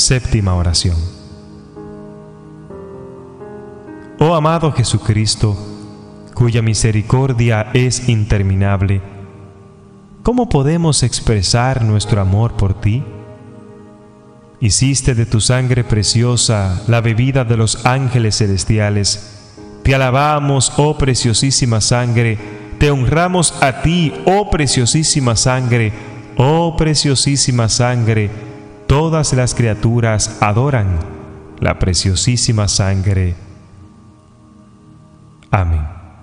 Séptima oración. Oh amado Jesucristo, cuya misericordia es interminable, ¿cómo podemos expresar nuestro amor por ti? Hiciste de tu sangre preciosa la bebida de los ángeles celestiales. Te alabamos, oh preciosísima sangre, te honramos a ti, oh preciosísima sangre, oh preciosísima sangre. Todas las criaturas adoran la preciosísima sangre. Amén.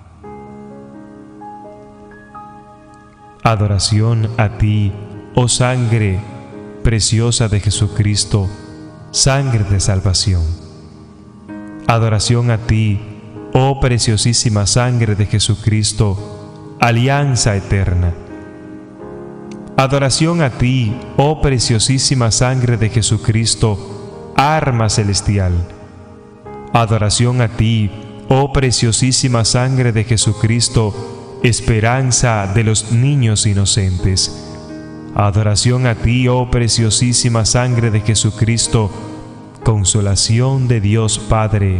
Adoración a ti, oh sangre preciosa de Jesucristo, sangre de salvación. Adoración a ti, oh preciosísima sangre de Jesucristo, alianza eterna. Adoración a ti, oh preciosísima sangre de Jesucristo, arma celestial. Adoración a ti, oh preciosísima sangre de Jesucristo, esperanza de los niños inocentes. Adoración a ti, oh preciosísima sangre de Jesucristo, consolación de Dios Padre.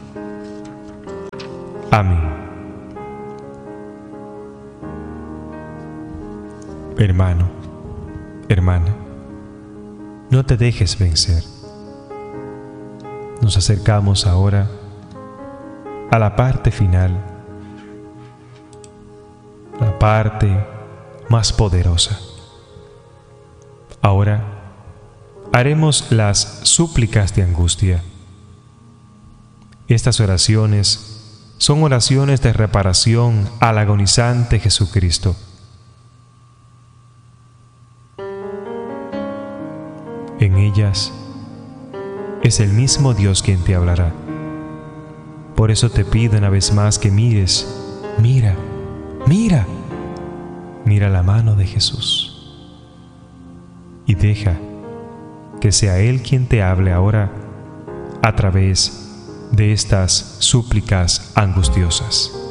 Amén. Hermano, hermana, no te dejes vencer. Nos acercamos ahora a la parte final, la parte más poderosa. Ahora haremos las súplicas de angustia. Estas oraciones son oraciones de reparación al agonizante Jesucristo. En ellas es el mismo Dios quien te hablará. Por eso te pido una vez más que mires, mira la mano de Jesús y deja que sea Él quien te hable ahora a través de estas súplicas angustiosas.